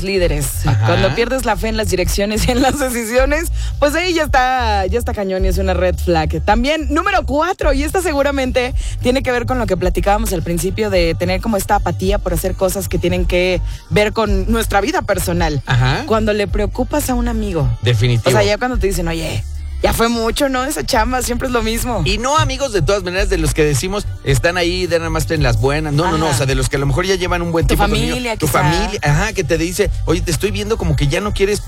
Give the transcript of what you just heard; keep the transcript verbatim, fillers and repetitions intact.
tus líderes. Ajá. Cuando pierdes la fe en las direcciones y en las decisiones, pues ahí ya está, ya está cañón y es una red flag. También, número cuatro, y esta seguramente tiene que ver con lo que platicábamos al principio de tener como esta apatía por hacer cosas que tienen que ver con nuestra vida personal. Ajá. Cuando le preocupas a un amigo. Definitivo. O sea, ya cuando te dicen, oye, ya fue mucho, ¿no? Esa chamba siempre es lo mismo. Y no amigos de todas maneras de los que decimos están ahí de nada más en las buenas. No, Ajá. no, no. O sea, de los que a lo mejor ya llevan un buen Tu tiempo familia, conmigo. Tu quizá. familia, ajá, que te dice, oye, te estoy viendo como que ya no quieres